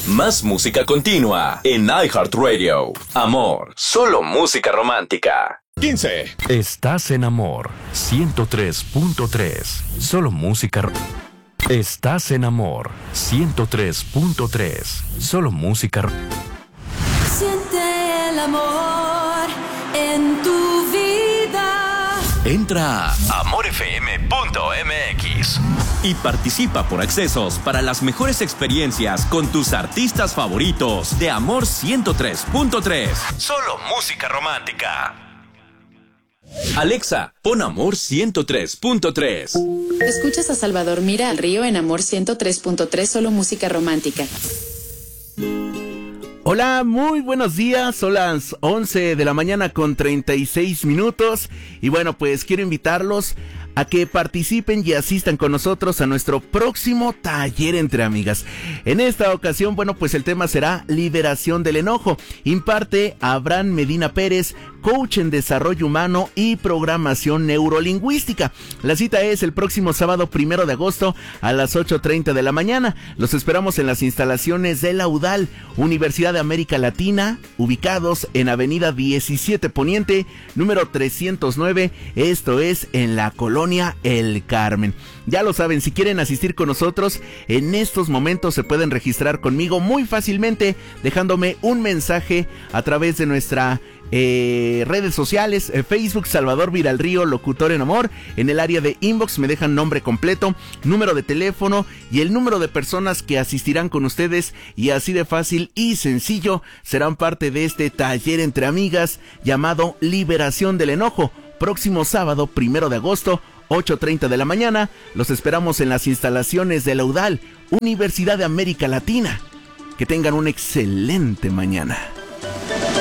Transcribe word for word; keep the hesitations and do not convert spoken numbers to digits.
Más música continua en iHeartRadio. Amor, solo música romántica. quince. Estás en Amor ciento tres punto tres. Solo música ro- Estás en Amor ciento tres punto tres. Solo música ro- Siente el amor en tu vida. Entra a amor f m punto m x y participa por accesos para las mejores experiencias con tus artistas favoritos de Amor ciento tres punto tres. Solo música romántica. Alexa, pon Amor ciento tres punto tres. Escuchas a Salvador Mira al Río en Amor ciento tres punto tres, solo música romántica. Hola, muy buenos días, son las once de la mañana con treinta y seis minutos y bueno, pues quiero invitarlos a que participen y asistan con nosotros a nuestro próximo taller entre amigas. En esta ocasión, bueno, pues el tema será liberación del enojo. Imparte Abraham Medina Pérez, coach en desarrollo humano y programación neurolingüística. La cita es el próximo sábado primero de agosto a las ocho treinta de la mañana. Los esperamos en las instalaciones de la U D A L, Universidad de América Latina, ubicados en Avenida diecisiete Poniente, número trescientos nueve, esto es en la colonia El Carmen. Ya lo saben, si quieren asistir con nosotros, en estos momentos se pueden registrar conmigo muy fácilmente, dejándome un mensaje a través de nuestra Eh, redes sociales, eh, Facebook, Salvador Viralrío, locutor en amor. En el área de inbox me dejan nombre completo, número de teléfono y el número de personas que asistirán con ustedes, y así de fácil y sencillo serán parte de este taller entre amigas llamado Liberación del Enojo. Próximo sábado primero de agosto, ocho treinta de la mañana. Los esperamos en las instalaciones de la U D A L, Universidad de América Latina. Que tengan una excelente mañana.